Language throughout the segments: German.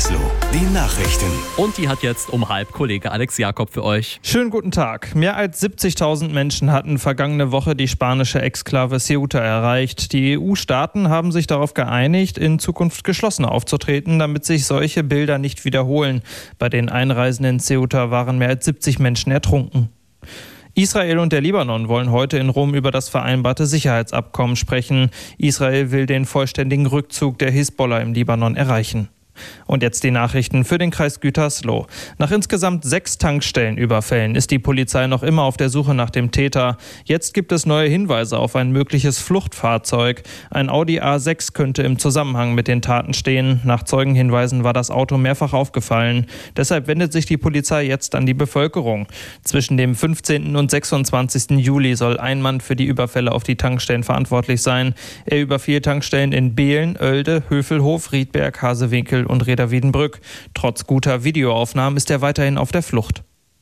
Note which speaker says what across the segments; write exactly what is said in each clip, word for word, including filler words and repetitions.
Speaker 1: Gütersloh, die Nachrichten.
Speaker 2: Und die hat jetzt um halb Kollege Alex Jakob für euch.
Speaker 3: Schönen guten Tag. Mehr als siebzigtausend Menschen hatten vergangene Woche die spanische Exklave Ceuta erreicht. Die E U-Staaten haben sich darauf geeinigt, in Zukunft geschlossen aufzutreten, damit sich solche Bilder nicht wiederholen. Bei den Einreisenden in Ceuta waren mehr als siebzig Menschen ertrunken. Israel und der Libanon wollen heute in Rom über das vereinbarte Sicherheitsabkommen sprechen. Israel will den vollständigen Rückzug der Hisbollah im Libanon erreichen. Und jetzt die Nachrichten für den Kreis Gütersloh. Nach insgesamt sechs Tankstellenüberfällen ist die Polizei noch immer auf der Suche nach dem Täter. Jetzt gibt es neue Hinweise auf ein mögliches Fluchtfahrzeug. Ein Audi A sechs könnte im Zusammenhang mit den Taten stehen. Nach Zeugenhinweisen war das Auto mehrfach aufgefallen. Deshalb wendet sich die Polizei jetzt an die Bevölkerung. Zwischen dem fünfzehnten und sechsundzwanzigsten Juli soll ein Mann für die Überfälle auf die Tankstellen verantwortlich sein. Er überfiel Tankstellen in Behlen, Oelde, Hövelhof, Riedberg, Hasewinkel und Reda-Wiedenbrück. Trotz guter Videoaufnahmen ist er weiterhin auf der Flucht.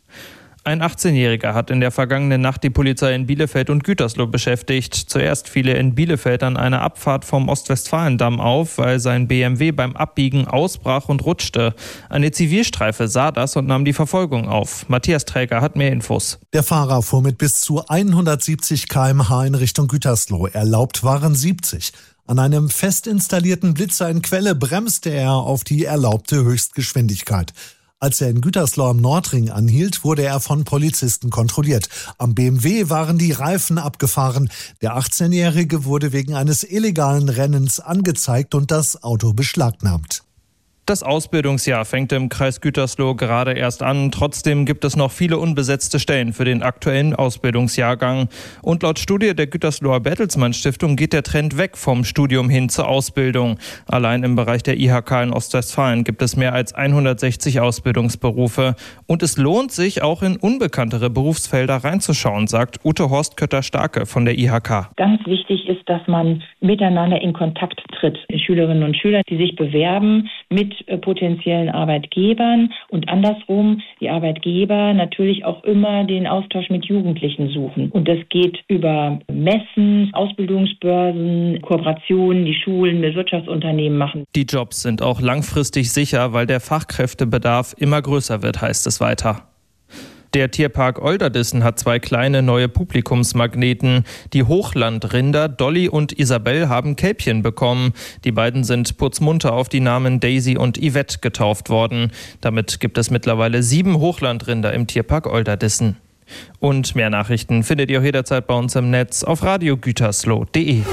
Speaker 3: Ein achtzehnjähriger hat in der vergangenen Nacht die Polizei in Bielefeld und Gütersloh beschäftigt. Zuerst fiel er in Bielefeld an einer Abfahrt vom Ostwestfalendamm auf, weil sein B M W beim Abbiegen ausbrach und rutschte. Eine Zivilstreife sah das und nahm die Verfolgung auf. Matthias Träger hat mehr Infos.
Speaker 4: Der Fahrer fuhr mit bis zu hundertsiebzig Kilometer pro Stunde in Richtung Gütersloh. Erlaubt waren siebzig. An einem fest installierten Blitzer in Quelle bremste er auf die erlaubte Höchstgeschwindigkeit. Als er in Gütersloh am Nordring anhielt, wurde er von Polizisten kontrolliert. Am B M W waren die Reifen abgefahren. Der achtzehnjährige wurde wegen eines illegalen Rennens angezeigt und das Auto beschlagnahmt.
Speaker 3: Das Ausbildungsjahr fängt im Kreis Gütersloh gerade erst an. Trotzdem gibt es noch viele unbesetzte Stellen für den aktuellen Ausbildungsjahrgang. Und laut Studie der Gütersloher Bertelsmann Stiftung geht der Trend weg vom Studium hin zur Ausbildung. Allein im Bereich der I H K in Ostwestfalen gibt es mehr als hundertsechzig Ausbildungsberufe. Und es lohnt sich, auch in unbekanntere Berufsfelder reinzuschauen, sagt Ute Horst-Kötter-Starke von der I H K.
Speaker 5: Ganz wichtig ist, dass man miteinander in Kontakt tritt. Schülerinnen und Schüler, die sich bewerben mit potenziellen Arbeitgebern und andersrum die Arbeitgeber natürlich auch immer den Austausch mit Jugendlichen suchen. Und das geht über Messen, Ausbildungsbörsen, Kooperationen, die Schulen mit Wirtschaftsunternehmen machen.
Speaker 3: Die Jobs sind auch langfristig sicher, weil der Fachkräftebedarf immer größer wird, heißt es weiter. Der Tierpark Olderdissen hat zwei kleine neue Publikumsmagneten. Die Hochlandrinder Dolly und Isabel haben Kälbchen bekommen. Die beiden sind putzmunter auf die Namen Daisy und Yvette getauft worden. Damit gibt es mittlerweile sieben Hochlandrinder im Tierpark Olderdissen. Und mehr Nachrichten findet ihr auch jederzeit bei uns im Netz auf radio gütersloh punkt de.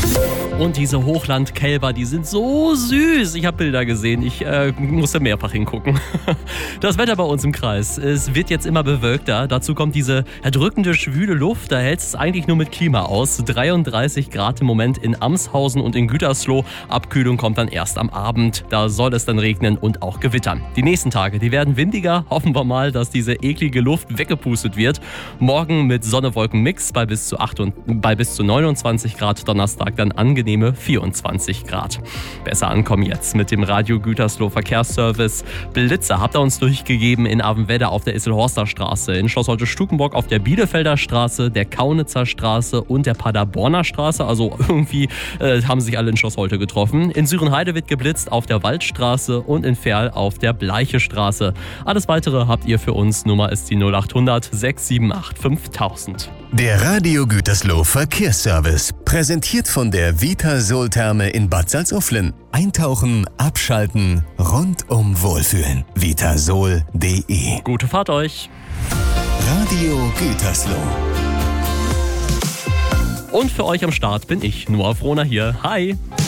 Speaker 2: Und diese Hochlandkälber, die sind so süß. Ich habe Bilder gesehen. Ich äh, musste mehrfach hingucken. Das Wetter bei uns im Kreis. Es wird jetzt immer bewölkter. Dazu kommt diese erdrückende, schwüle Luft. Da hält es eigentlich nur mit Klima aus. dreiunddreißig Grad im Moment in Amshausen und in Gütersloh. Abkühlung kommt dann erst am Abend. Da soll es dann regnen und auch gewittern. Die nächsten Tage, die werden windiger. Hoffen wir mal, dass diese eklige Luft weggepustet wird. Morgen mit Sonne-Wolken-Mix bei bis zu acht und, bei bis zu neunundzwanzig Grad. Donnerstag dann angenehme vierundzwanzig Grad. Besser ankommen jetzt mit dem Radio Gütersloh Verkehrsservice. Blitzer habt ihr uns durchgegeben in Avenwedde auf der Isselhorster Straße, in Schloss Holte-Stukenburg auf der Bielefelder Straße, der Kaunitzer Straße und der Paderborner Straße. Also irgendwie äh, haben sich alle in Schloss Holte getroffen. In Sürenheide wird geblitzt auf der Waldstraße und in Verl auf der Bleiche Straße. Alles weitere habt ihr für uns. Nummer ist die null achthundert sechs sieben acht fünftausend.
Speaker 1: Der Radio Gütersloh Verkehrsservice, präsentiert von der Vitasol-Therme in Bad Salzuflen. Eintauchen, abschalten, rundum wohlfühlen. vitasol punkt de.
Speaker 2: Gute Fahrt euch!
Speaker 1: Radio Gütersloh.
Speaker 2: Und für euch am Start bin ich, Noah Frohner hier. Hi!